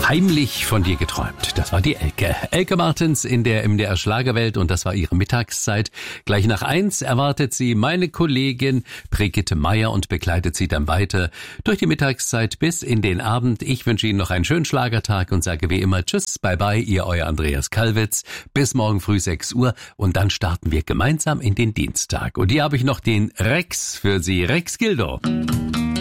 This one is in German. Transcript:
Heimlich von dir geträumt. Das war die Elke. Elke Martens in der MDR Schlagerwelt und das war ihre Mittagszeit. Gleich nach 1 erwartet sie meine Kollegin Brigitte Meier und begleitet sie dann weiter durch die Mittagszeit bis in den Abend. Ich wünsche Ihnen noch einen schönen Schlagertag und sage wie immer Tschüss, bye bye, ihr euer Andreas Kalwitz. Bis morgen früh 6 Uhr und dann starten wir gemeinsam in den Dienstag. Und hier habe ich noch den Rex für Sie, Rex Gildo.